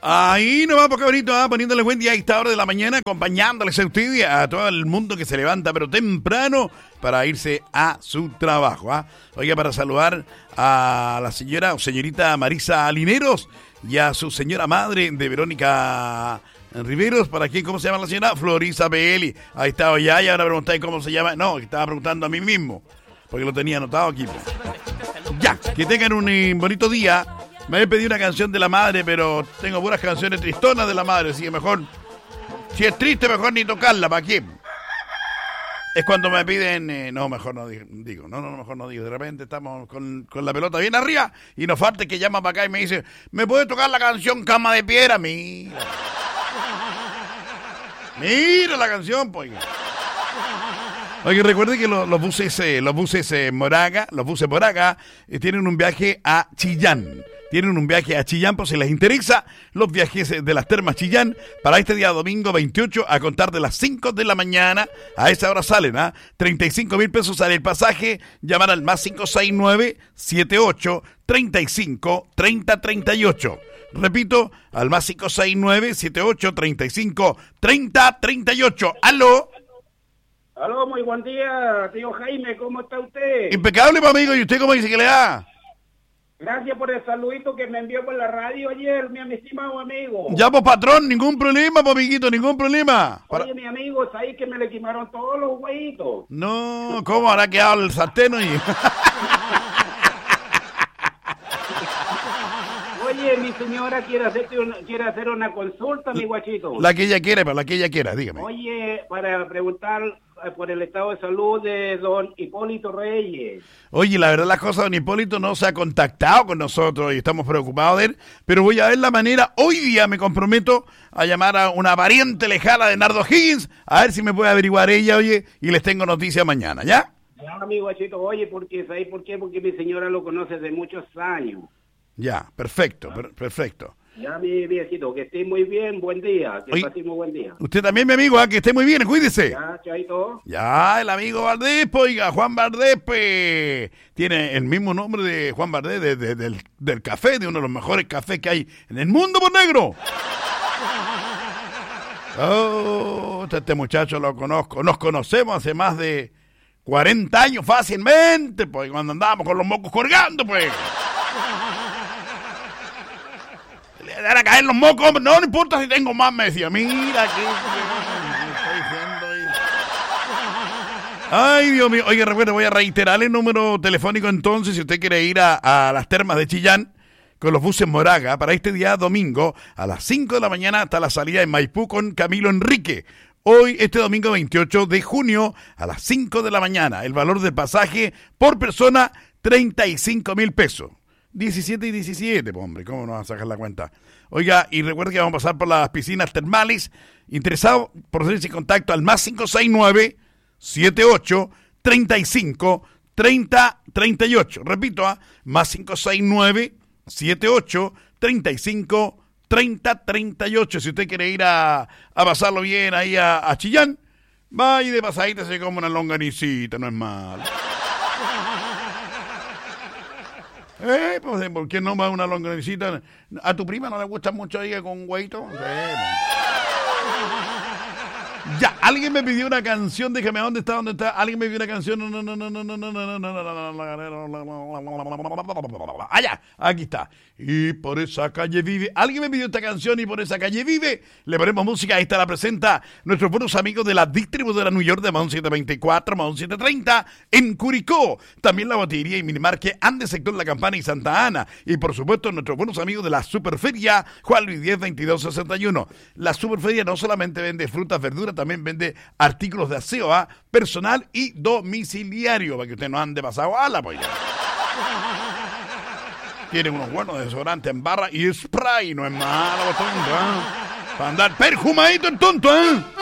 Ahí nomás, porque bonito, poniéndole buen día a esta hora de la mañana, acompañándoles a usted y a todo el mundo que se levanta, pero temprano, para irse a su trabajo. Oiga, para saludar a la señora o señorita Marisa Lineros y a su señora madre de Verónica Riveros, ¿para quién? ¿Cómo se llama la señora? Florisa Belli. Ahí estaba ya, y ahora preguntáis cómo se llama. No, estaba preguntando a mí mismo, porque lo tenía anotado aquí. Ya, que tengan un bonito día. Me había pedido una canción de la madre, pero tengo puras canciones tristonas de la madre, así que mejor, si es triste, mejor ni tocarla, ¿para qué? Es cuando me piden, no, mejor no digo, mejor no digo. De repente estamos con la pelota bien arriba y nos falta que llama para acá y me dice, ¿me puede tocar la canción Cama de Piedra? Mira la canción, pues. Oye, recuerde que los buses Moraga tienen un viaje a Chillán. Tienen un viaje a Chillán, por si les interesa, los viajes de las termas Chillán, para este día domingo 28, a contar de las 5 de la mañana, a esa hora salen, 35,000 pesos sale el pasaje, llamar al más 569-78-35-30-38. Repito, al más 569-78-35-30-38. ¡Aló! Aló, muy buen día, tío Jaime, ¿cómo está usted? Impecable, mi amigo, ¿y usted cómo dice que le da? Gracias por el saludito que me envió por la radio ayer, mi estimado amigo. Ya, pues, patrón, ningún problema, pues, amiguito, ningún problema. Oye, mi amigo, es ahí que me le quemaron todos los huevitos. No, ¿cómo habrá quedado el sartén y... Oye, mi señora quiere hacer una consulta, mi guachito. La que ella quiera, dígame. Oye, para preguntar por el estado de salud de don Hipólito Reyes. Oye, la verdad las cosas, don Hipólito no se ha contactado con nosotros y estamos preocupados de él, pero voy a ver la manera, hoy día me comprometo a llamar a una pariente lejana de Nardo Higgins, a ver si me puede averiguar ella, oye, y les tengo noticias mañana, ¿ya? Ya, mi guachito, oye, ¿sabes por qué? Porque mi señora lo conoce de muchos años. Ya, perfecto, perfecto. Ya, mi viejito, que esté muy bien, buen día, que pasemos buen día. Usted también, mi amigo, que esté muy bien, cuídese. Ya, chaito. Ya, el amigo Valdés, oiga, Juan Valdés, tiene el mismo nombre de Juan Valdés del café, de uno de los mejores cafés que hay en el mundo, por negro. Oh, este muchacho lo conozco, nos conocemos hace más de 40 años fácilmente, pues, cuando andábamos con los mocos colgando, pues. Le dan a caer los mocos, no importa si tengo más, me decía, mira que estoy diciendo ahí. Ay, Dios mío, oye, recuerde, voy a reiterar el número telefónico entonces, si usted quiere ir a las termas de Chillán, con los buses Moraga, para este día domingo, a las 5 de la mañana hasta la salida de Maipú con Camilo Enrique. Hoy, este domingo 28 de junio, a las 5 de la mañana, el valor del pasaje por persona, 35,000 pesos. 17 y 17, hombre, ¿cómo nos van a sacar la cuenta? Oiga, y recuerde que vamos a pasar por las piscinas termales. Interesado por hacerse contacto al más 569-78-35-30-38. Repito, más 569-78-35-30-38. Si usted quiere ir a pasarlo bien ahí a Chillán, va y de pasadita se come una longanicita, no es malo. Pues, ¿por qué no va una longanicita? ¿A tu prima no le gusta mucho ahí con huevito? Ya, alguien me pidió una canción, déjame, ¿dónde está? Alguien me pidió una canción, allá, aquí está. Y por esa calle vive, alguien me pidió esta canción y por esa calle vive, le ponemos música, ahí está, la presenta nuestros buenos amigos de la distribuidora New York de Mahón 724, Mahón 730, en Curicó. También la botillería y minimarket Andes, sector La Campana y Santa Ana. Y por supuesto nuestros buenos amigos de la Superferia, Juan Luis 10, 2261. La Superferia no solamente vende frutas, verduras, también vende artículos de aseo personal y domiciliario, para que usted no ande pasado a la polla. Tiene unos buenos desodorantes en barra y spray, no es malo, tonto, para andar perfumadito el tonto,